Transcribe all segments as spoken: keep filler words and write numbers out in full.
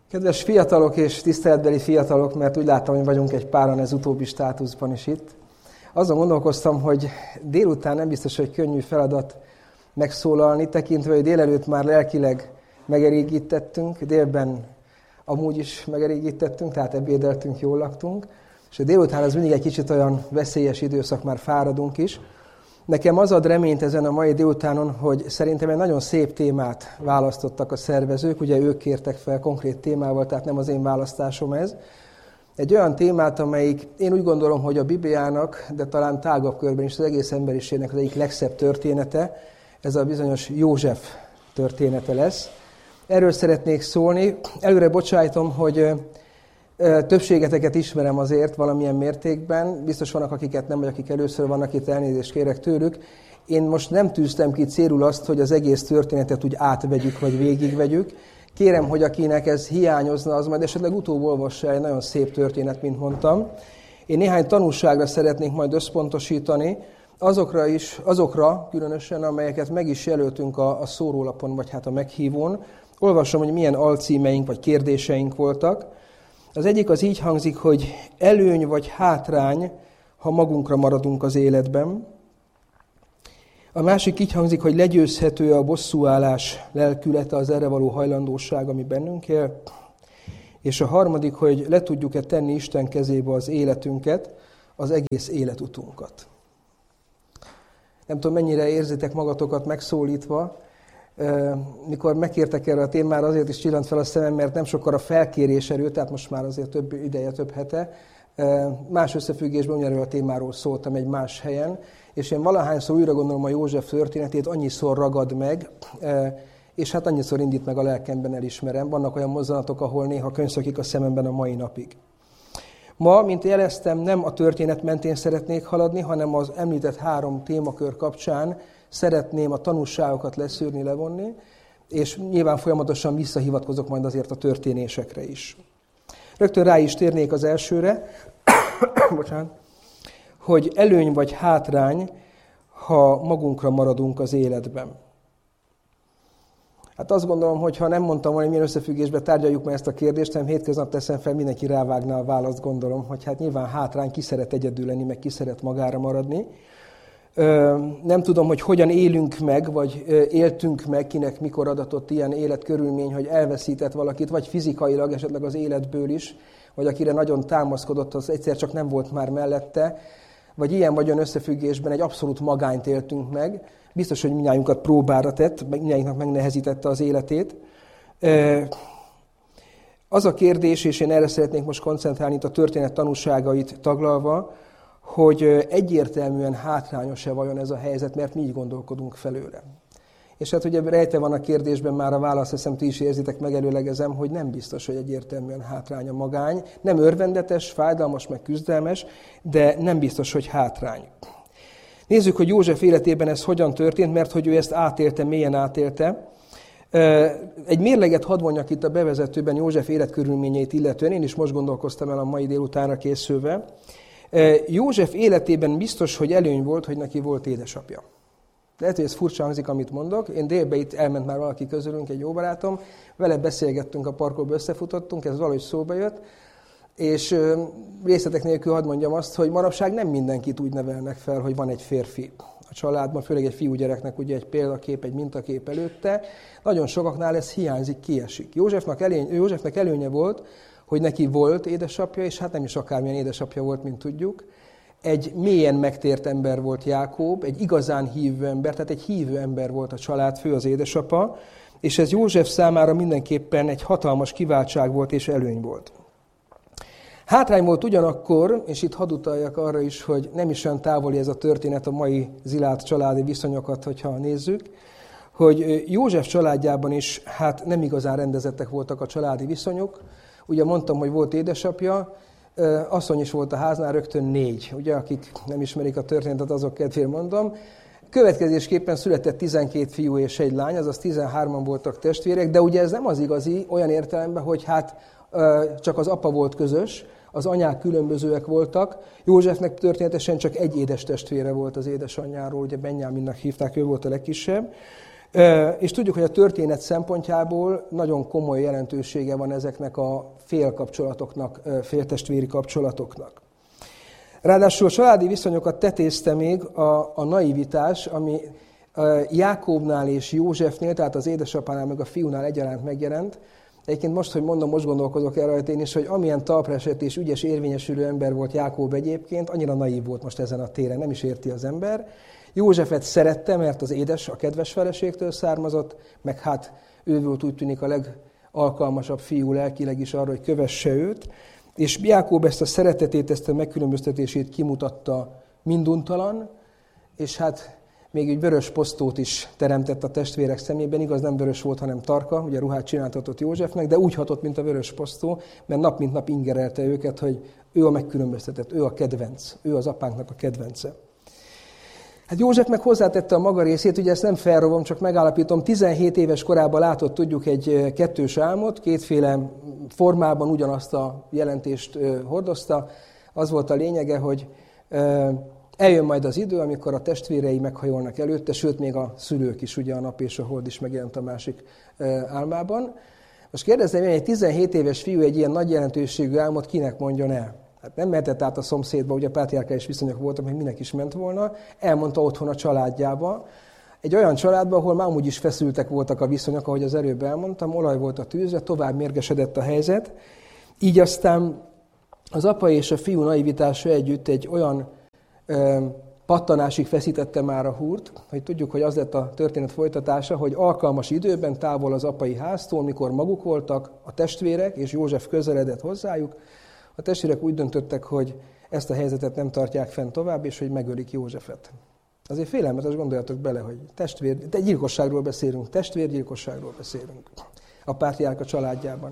Kedves fiatalok és tiszteletbeli fiatalok, mert úgy láttam, hogy vagyunk egy páran ez utóbbi státuszban is itt. Azon gondolkoztam, hogy délután nem biztos, hogy könnyű feladat megszólalni, tekintve, hogy délelőtt már lelkileg megerégítettünk, délben amúgy is megerégítettünk, tehát ebédeltünk, jól laktunk, és a délután az mindig egy kicsit olyan veszélyes időszak, már fáradunk is. Nekem az ad reményt ezen a mai délutánon, hogy szerintem egy nagyon szép témát választottak a szervezők, ugye ők kértek fel konkrét témával, tehát nem az én választásom ez. Egy olyan témát, amelyik én úgy gondolom, hogy a Bibliának, de talán tágabb körben is az egész emberiségnek az egyik legszebb története, ez a bizonyos József története lesz. Erről szeretnék szólni. Előre bocsájtom, hogy többségeteket ismerem azért valamilyen mértékben. Biztos vannak, akiket nem, vagy akik először vannak itt, elnézést kérek tőlük. Én most nem tűztem ki célul azt, hogy az egész történetet úgy átvegyük, vagy végigvegyük. Kérem, hogy akinek ez hiányozna, az majd esetleg utóbb olvassa el, egy nagyon szép történet, mint mondtam. Én néhány tanulságra szeretnék majd összpontosítani, azokra is, azokra különösen, amelyeket meg is jelöltünk a, a szórólapon, vagy hát a meghívón. Olvasom, hogy milyen alcímeink, vagy kérdéseink voltak. Az egyik az így hangzik, hogy előny vagy hátrány, ha magunkra maradunk az életben. A másik így hangzik, hogy legyőzhető a bosszúállás lelkülete, az erre való hajlandóság, ami bennünk él. És a harmadik, hogy le tudjuk-e tenni Isten kezébe az életünket, az egész életutunkat. Nem tudom, mennyire érzitek magatokat megszólítva, mikor megkértek erre a témára, azért is csillant fel a szemem, mert nem sokkal a felkérés erő, tehát most már azért több ideje, több hete, más összefüggésben ugyanerről a témáról szóltam egy más helyen, és én valahányszor újra gondolom a József történetét, annyiszor ragad meg, és hát annyiszor indít meg a lelkemben, elismerem. Vannak olyan mozzanatok, ahol néha könyszökik a szememben a mai napig. Ma, mint jeleztem, nem a történet mentén szeretnék haladni, hanem az említett három témakör kapcsán szeretném a tanulságokat leszűrni, levonni, és nyilván folyamatosan visszahivatkozok majd azért a történésekre is. Rögtön rá is térnék az elsőre, bocsánat, hogy előny vagy hátrány, ha magunkra maradunk az életben. Hát azt gondolom, hogy ha nem mondtam volna, hogy milyen összefüggésben tárgyaljuk meg ezt a kérdést, hanem hétköznap teszem fel, mindenki rávágná a választ, gondolom, hogy hát nyilván hátrány, ki szeret egyedül lenni, meg ki szeret magára maradni. Nem tudom, hogy hogyan élünk meg, vagy éltünk meg, kinek mikor adatott ilyen életkörülmény, hogy elveszített valakit, vagy fizikailag, esetleg az életből is, vagy akire nagyon támaszkodott, az egyszer csak nem volt már mellette, vagy ilyen vagy olyan összefüggésben egy abszolút magányt éltünk meg. Biztos, hogy mindnyájunkat próbára tett, mindnyájunknak megnehezítette az életét. Az a kérdés, és én erre szeretnék most koncentrálni itt a történet tanúságait taglalva, hogy egyértelműen hátrányos-e vajon ez a helyzet, mert mi így gondolkodunk felőle. És hát ugye rejte van a kérdésben már a válasz, hiszem ti is érzitek, megelőlegezem, hogy nem biztos, hogy egyértelműen hátrány a magány. Nem örvendetes, fájdalmas, meg küzdelmes, de nem biztos, hogy hátrány. Nézzük, hogy József életében ez hogyan történt, mert hogy ő ezt átélte, mélyen átélte. Egy mérleget hadd vonjak itt a bevezetőben József életkörülményeit illetően, én is most gondolkoztam el a mai délutánra készülve. József életében biztos, hogy előny volt, hogy neki volt édesapja. Lehet, hogy ez furcsa hangzik, amit mondok. Én délbe itt elment már valaki közülünk, egy jó barátom, vele beszélgettünk, a parkolba összefutottunk, ez valahogy szóba jött, és részletek nélkül hadd mondjam azt, hogy manapság nem mindenkit úgy nevelnek fel, hogy van egy férfi a családban, főleg egy fiúgyereknek ugye egy példakép, egy mintakép előtte. Nagyon sokaknál ez hiányzik, kiesik. Józsefnek, elény, Józsefnek előnye volt, hogy neki volt édesapja, és hát nem is akármilyen édesapja volt, mint tudjuk. Egy mélyen megtért ember volt Jákob, egy igazán hívő ember, tehát egy hívő ember volt a családfő, az édesapa, és ez József számára mindenképpen egy hatalmas kiváltság volt és előny volt. Hátrány volt ugyanakkor, és itt hadd utaljak arra is, hogy nem is olyan távoli ez a történet a mai zilát családi viszonyokat, hogyha nézzük, hogy József családjában is hát nem igazán rendezettek voltak a családi viszonyok. Ugye mondtam, hogy volt édesapja, asszony is volt a háznál, rögtön négy. Ugye, akik nem ismerik a történetet, azok kedvéért mondom. Következésképpen született tizenkét fiú és egy lány, azaz tizenhárman voltak testvérek, de ugye ez nem az igazi olyan értelemben, hogy hát csak az apa volt közös, az anyák különbözőek voltak. Józsefnek történetesen csak egy édes testvére volt az édesanyjáról, ugye Benjáminnak hívták, ő volt a legkisebb. És tudjuk, hogy a történet szempontjából nagyon komoly jelentősége van ezeknek a félkapcsolatoknak, féltestvéri kapcsolatoknak. Ráadásul a családi viszonyokat tetézte még a, a naivitás, ami Jákóbnál és Józsefnél, tehát az édesapánál meg a fiúnál egyaránt megjelent. Egyébként most, hogy mondom, most gondolkozok el rajta én is, hogy amilyen talpra esett és ügyes érvényesülő ember volt Jákób egyébként, annyira naív volt most ezen a téren, nem is érti az ember. Józsefet szerette, mert az édes, a kedves feleségtől származott, meg hát ő volt úgy tűnik a legalkalmasabb fiú lelkileg is arra, hogy kövesse őt. És Jákób ezt a szeretetét, ezt a megkülönböztetését kimutatta minduntalan, és hát még egy vörös posztót is teremtett a testvérek szemében, igaz nem vörös volt, hanem tarka, ugye ruhát csináltatott Józsefnek, de úgy hatott, mint a vörös posztó, mert nap mint nap ingerelte őket, hogy ő a megkülönböztetett, ő a kedvenc, ő az apánknak a kedvence. Hát József meg hozzátette a maga részét, ugye ezt nem felrovom, csak megállapítom, tizenhét éves korában látott, tudjuk, egy kettős álmot, kétféle formában ugyanazt a jelentést hordozta. Az volt a lényege, hogy eljön majd az idő, amikor a testvérei meghajolnak előtte, sőt, még a szülők is, ugye a nap és a hold is megjelent a másik álmában. Most kérdezzem, hogy egy tizenhét éves fiú egy ilyen nagy jelentőségű álmot kinek mondjon el? Hát nem mehetett át a szomszédba, ugye pátriárkális viszonyok voltak, hogy minek is ment volna. Elmondta otthon a családjába. Egy olyan családba, ahol már úgy is feszültek voltak a viszonyok, ahogy az előbb elmondtam, olaj volt a tűzre, tovább mérgesedett a helyzet. Így aztán az apa és a fiú naivitása együtt egy olyan ö, pattanásig feszítette már a húrt, hogy tudjuk, hogy az lett a történet folytatása, hogy alkalmas időben távol az apai háztól, mikor maguk voltak a testvérek, és József közeledett hozzájuk, a testvérek úgy döntöttek, hogy ezt a helyzetet nem tartják fenn tovább, és hogy megölik Józsefet. Azért félelmetes, gondoljatok bele, hogy testvér, de gyilkosságról beszélünk, testvérgyilkosságról beszélünk a pátriárka családjában.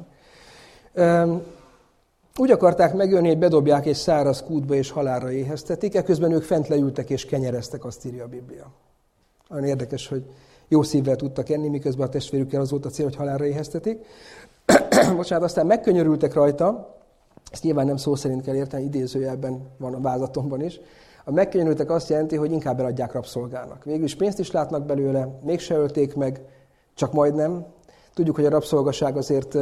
Üm, úgy akarták megölni, hogy bedobják egy száraz kútba és halálra éheztetik, eközben ők fent leültek és kenyereztek, azt írja a Biblia. Olyan érdekes, hogy jó szívvel tudtak enni, miközben a testvérükkel az volt a cél, hogy halálra éheztetik. Bocsánat, aztán megkönyörültek rajta, ezt nyilván nem szó szerint kell érteni, idézőjelben van a vázatomban is. A megkönyörültek azt jelenti, hogy inkább eladják rabszolgának. Végülis pénzt is látnak belőle, mégse ölték meg, csak majdnem. Tudjuk, hogy a rabszolgaság azért,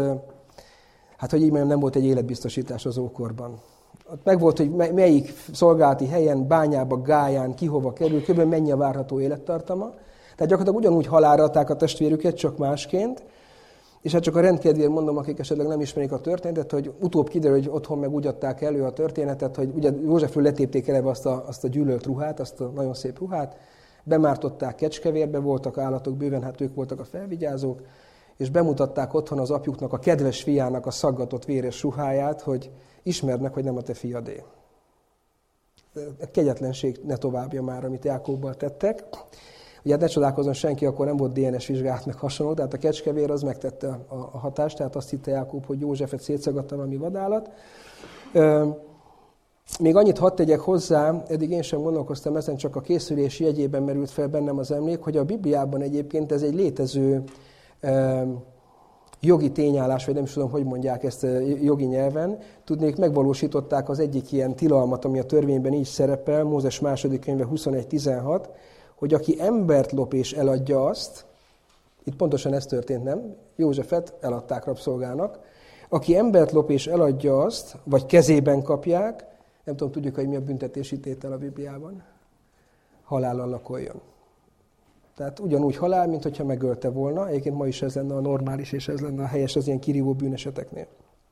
hát hogy így mondjam, nem volt egy életbiztosítás az ókorban. Ott meg volt, hogy melyik szolgálati helyen, bányába, gályán, ki hova kerül, kb. Mennyi a várható élettartama. Tehát gyakorlatilag ugyanúgy halálra adták a testvérüket, csak másként. És hát csak a rendkedvéért mondom, akik esetleg nem ismerik a történetet, hogy utóbb kiderül, hogy otthon meg úgy adták elő a történetet, hogy ugye Józsefről letépték eleve azt a, azt a gyűlölt ruhát, azt a nagyon szép ruhát, bemártották kecskevérbe, voltak állatok bőven, hát ők voltak a felvigyázók, és bemutatták otthon az apjuknak, a kedves fiának a szaggatott véres ruháját, hogy ismerd meg, hogy nem a te fiadé. A kegyetlenség ne továbbja már, amit Jákóbbal tettek. Ugye hát ne csodálkozzon senki, akkor nem volt dé en es vizsgálat meg hasonló, tehát a kecskevér az megtette a, a hatást, tehát azt hitte Jákób, hogy Józsefet szétszaggatta valami vadállat. Még annyit hadd tegyek hozzá, eddig én sem gondolkoztam ezen, csak a készülés jegyében merült fel bennem az emlék, hogy a Bibliában egyébként ez egy létező jogi tényállás, vagy nem is tudom, hogy mondják ezt jogi nyelven. Tudnék, megvalósították az egyik ilyen tilalmat, ami a törvényben így szerepel, Mózes második könyve huszonegy tizenhat, hogy aki embert lop és eladja azt, itt pontosan ez történt, nem? Józsefet eladták rabszolgának. Aki embert lop és eladja azt, vagy kezében kapják, nem tudom, tudjuk, hogy mi a büntetési tétel a Bibliában, halállal lakoljon. Tehát ugyanúgy halál, mint hogyha megölte volna. Egyébként ma is ez lenne a normális, és ez lenne a helyes az ilyen kirívó bűneseteknél.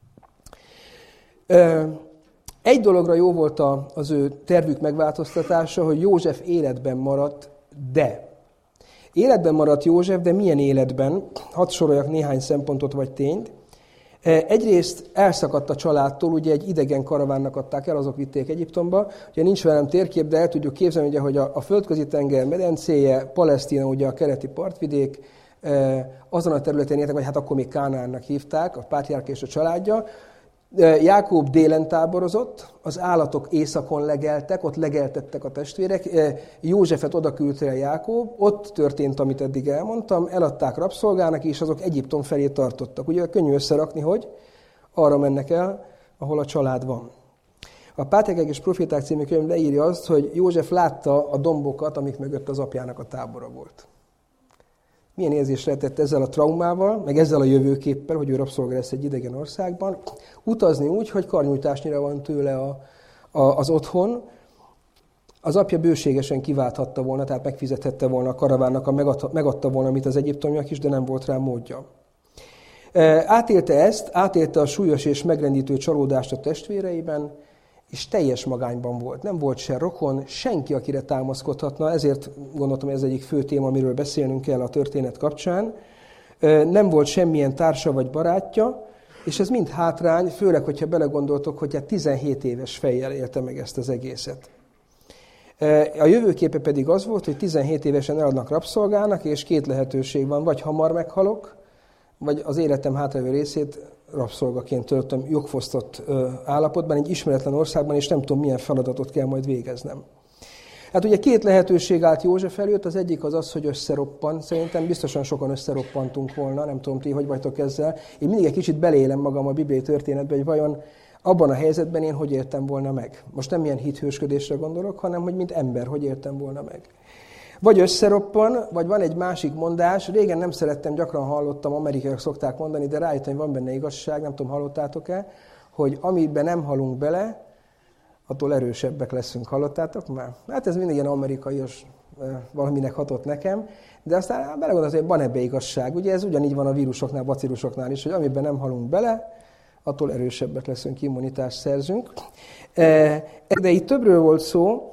Egy dologra jó volt az ő tervük megváltoztatása, hogy József életben maradt, de. Életben maradt József, de milyen életben? Hadd soroljak néhány szempontot vagy tényt. Egyrészt elszakadt a családtól, ugye egy idegen karavánnak adták el, azok vitték Egyiptomba. Ugye nincs velem térkép, de el tudjuk képzelni, ugye, hogy a, a földközi tenger medencéje, Palesztina, ugye a keleti partvidék, azon a területen éltek, vagy hát akkor még Kánaánnak hívták, a pátriárka és a családja. Jákób délen táborozott, az állatok északon legeltek, ott legeltettek a testvérek, Józsefet oda küldte el Jákób, ott történt, amit eddig elmondtam, eladták rabszolgának, és azok Egyiptom felé tartottak. Ugye könnyű összerakni, hogy arra mennek el, ahol a család van. A Pátriárkák és Proféták című könyv leírja azt, hogy József látta a dombokat, amik mögött az apjának a tábora volt. milyen érzés lehetett ezzel a traumával, meg ezzel a jövőképpel, hogy ő rabszolga lesz egy idegen országban, utazni úgy, hogy karnyújtásnyira van tőle a, a, az otthon. Az apja bőségesen kiválthatta volna, tehát megfizethette volna a karavánnak, a megadta, megadta volna, amit az egyiptomiak is, de nem volt rá módja. Átélte ezt, átélte a súlyos és megrendítő csalódást a testvéreiben, és teljes magányban volt. Nem volt se rokon, senki, akire támaszkodhatna, ezért gondoltam, hogy ez egyik fő téma, amiről beszélnünk kell a történet kapcsán. Nem volt semmilyen társa vagy barátja, és ez mind hátrány, főleg, hogyha belegondoltok, hogy hát tizenhét éves fejjel élte meg ezt az egészet. A jövőképe pedig az volt, hogy tizenhét évesen eladnak rabszolgának, és két lehetőség van, vagy hamar meghalok, vagy az életem hátralévő részét rabszolgaként töltöm jogfosztott állapotban, egy ismeretlen országban, és nem tudom, milyen feladatot kell majd végeznem. Hát ugye két lehetőség állt József előtt, az egyik az az, hogy összeroppan. Szerintem biztosan sokan összeroppantunk volna, nem tudom ti, hogy vagytok ezzel. Én mindig egy kicsit beleélem magam a bibliai történetbe, hogy vajon abban a helyzetben én hogy éltem volna meg. Most nem ilyen hithősködésre gondolok, hanem hogy mint ember, hogy éltem volna meg. Vagy összeroppan, vagy van egy másik mondás, régen nem szerettem, gyakran hallottam, amerikaiak szokták mondani, de rájöttem, hogy van benne igazság, nem tudom, hallottátok-e, hogy amiben nem halunk bele, attól erősebbek leszünk. Hallottátok már? Hát ez mindig ilyen amerikaios valaminek hatott nekem, de aztán belegondoltam, hogy van ebbe igazság. Ugye ez ugyanígy van a vírusoknál, bacillusoknál is, hogy amiben nem halunk bele, attól erősebbek leszünk, immunitást szerzünk. De itt többről volt szó,